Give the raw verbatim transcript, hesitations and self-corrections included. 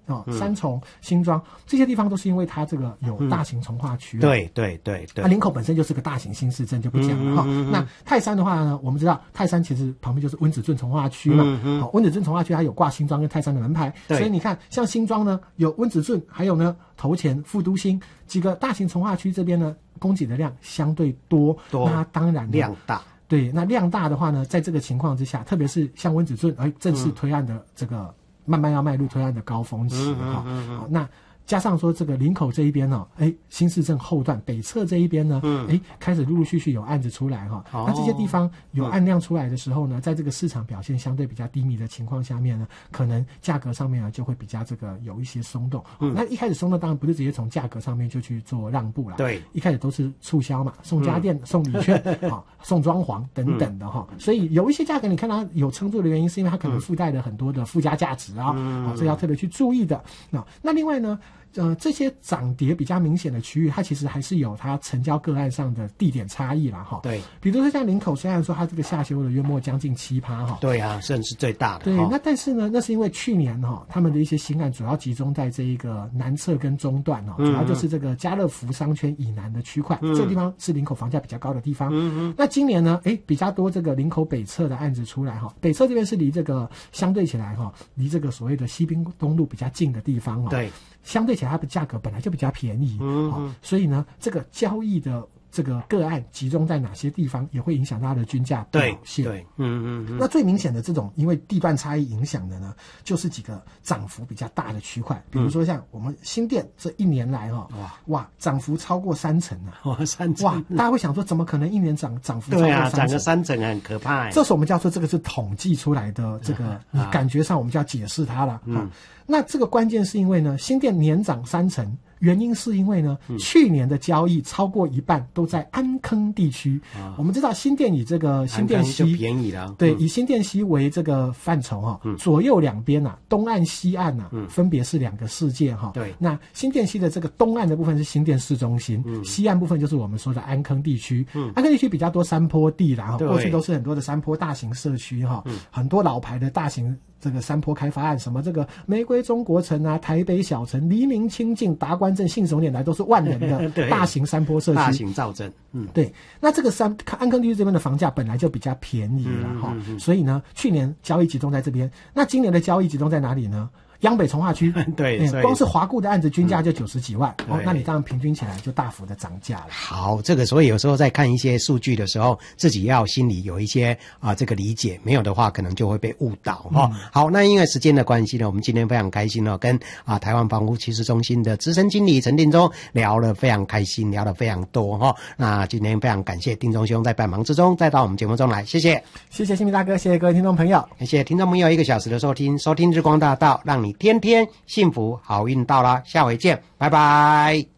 哦，三重、新庄这些地方都是因为它这个有大型从化区、啊嗯。对对对对。 那、啊、林口本身就是个大型新市镇，就不讲了哈、嗯嗯嗯。那泰山的话呢，我们知道泰山其实旁边就是温子圳从化区嘛。好、嗯嗯，温子圳从化区它有挂新庄跟泰山的门牌，所以你看，像新庄呢有温子圳，还有呢头前、副都心几个大型从化区这边呢，供给的量相对多， 多那当然量大。 对，那量大的话呢，在这个情况之下，特别是像温子圳，哎，正式推案的这个、嗯、慢慢要迈入推案的高峰期了哈、嗯嗯嗯。好，那加上说这个林口这一边呢，哎，新市镇后段北侧这一边呢，嗯，哎，开始陆陆续续有案子出来哈、哦。那这些地方有案量出来的时候呢，在这个市场表现相对比较低迷的情况下面呢，可能价格上面呢就会比较这个有一些松动。嗯，那一开始松动当然不是直接从价格上面就去做让步了， 对， 一开始都是促销嘛，送家电、嗯、送礼券啊、送装潢等等的哈、嗯。所以有一些价格你看它有撑住的原因，是因为它可能附带了很多的附加价值啊，嗯、啊，这要特别去注意的。那那另外呢？呃，这些涨跌比较明显的区域，它其实还是有它成交个案上的地点差异啦，哈。对，比如说像林口，虽然说它这个下修了约莫将近七趴，哈。 对啊，甚至最大的。 对，那但是呢，那是因为去年哈，他们的一些新案主要集中在这一个南侧跟中段哦、嗯，主要就是这个家乐福商圈以南的区块、嗯，这个地方是林口房价比较高的地方。嗯嗯。那今年呢，哎，比较多这个林口北侧的案子出来哈，北侧这边是离这个相对起来哈，离这个所谓的西滨东路比较近的地方哦。对。相对起来，它的价格本来就比较便宜，嗯、哦，所以呢，这个交易的这个个案集中在哪些地方，也会影响它的均价表现。对，对嗯嗯嗯。那最明显的这种因为地段差异影响的呢，就是几个涨幅比较大的区块，比如说像我们新店这一年来哈、哦，哇哇，涨幅超过三成啊！哇，三成！哇，大家会想说，怎么可能一年涨涨幅超过三成？ 对啊，涨个三成很可怕。 这是我们叫做这个是统计出来的这个，你感觉上我们就要解释它了。嗯。那这个关键是因为呢，新店年涨三成，原因是因为呢，嗯、去年的交易超过一半都在安坑地区。啊、我们知道新店以这个新店溪就便宜了，嗯、 对，以新店溪为这个范畴哈、嗯，左右两边啊，东岸西岸啊，嗯、分别是两个世界哈。对，那新店溪的这个东岸的部分是新店市中心，嗯、西岸部分就是我们说的安坑地区。嗯、安坑地区比较多山坡地啦，过去都是很多的山坡大型社区哈，嗯、很多老牌的大型。这个山坡开发案，什么这个玫瑰中国城啊、台北小城、黎明清境、达官镇、信手拈来，都是万人的大型山坡社区、 大型造镇。嗯， 对。那这个山安坑地区这边的房价本来就比较便宜了哈、嗯嗯嗯，所以呢，去年交易集中在这边。那今年的交易集中在哪里呢？央北从化区， 对， 欸、光是华固的案子均价就九十几万、嗯哦，那你当然平均起来就大幅的涨价了。 好，这个所以有时候在看一些数据的时候，自己要心里有一些啊这个理解，没有的话可能就会被误导哈、嗯哦。好，那因为时间的关系呢，我们今天非常开心哦，跟啊台湾房屋趋势中心的资深经理陈定中聊了非常开心，聊了非常多哈、哦。那今天非常感谢定中兄在百忙之中再到我们节目中来，谢谢， 谢谢新民大哥，谢谢各位听众朋友， 谢谢听众朋友一个小时的收听，收听日光大道，让你天天幸福好运到啦，下回见，拜拜。